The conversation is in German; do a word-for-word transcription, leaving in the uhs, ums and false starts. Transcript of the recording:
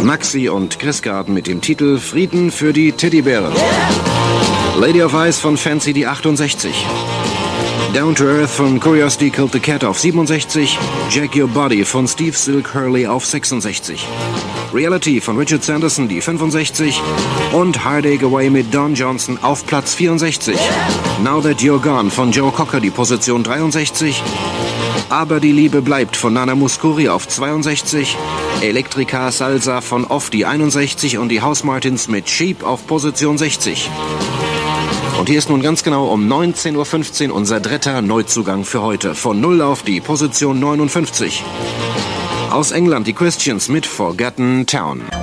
Maxi und Chris Garden mit dem Titel Frieden für die Teddybären. Lady of Ice von Fancy die achtundsechzig. Down to Earth von Curiosity Killed the Cat auf siebenundsechzig. Jack Your Body von Steve Silk Hurley auf sechsundsechzig. Reality von Richard Sanderson die fünfundsechzig. Und Heartache Away mit Don Johnson auf Platz vierundsechzig. Now That You're Gone von Joe Cocker die Position dreiundsechzig. Aber die Liebe bleibt von Nana Mouskouri auf zweiundsechzig. Electrica Salsa von Off die einundsechzig und die House Martins mit Sheep auf Position sechzig. Und hier ist nun ganz genau um neunzehn Uhr fünfzehn unser dritter Neuzugang für heute. Von null auf die Position neunundfünfzig. Aus England die Christians mit Forgotten Town.